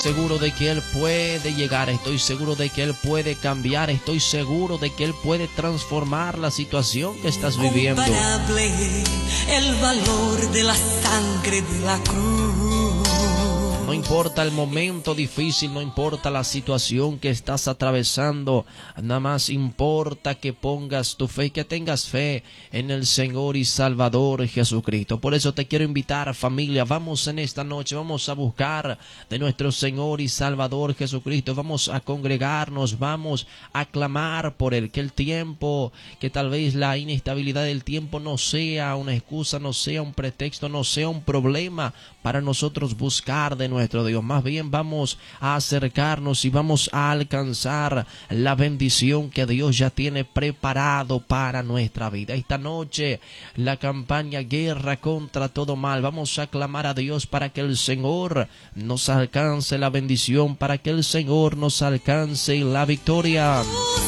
seguro de que Él puede llegar, estoy seguro de que Él puede cambiar, estoy seguro de que Él puede transformar la situación que estás viviendo. Incomparable el valor de la sangre de la cruz. No importa el momento difícil, no importa la situación que estás atravesando, nada más importa que pongas tu fe, que tengas fe en el Señor y Salvador Jesucristo. Por eso te quiero invitar, familia, vamos en esta noche, vamos a buscar de nuestro Señor y Salvador Jesucristo, vamos a congregarnos, vamos a clamar por Él, que el tiempo, que tal vez la inestabilidad del tiempo no sea una excusa, no sea un pretexto, no sea un problema para nosotros buscar de nuestro Dios. Más bien vamos a acercarnos y vamos a alcanzar la bendición que Dios ya tiene preparado para nuestra vida. Esta noche la campaña Guerra contra todo mal, vamos a clamar a Dios para que el Señor nos alcance la bendición, para que el Señor nos alcance la victoria.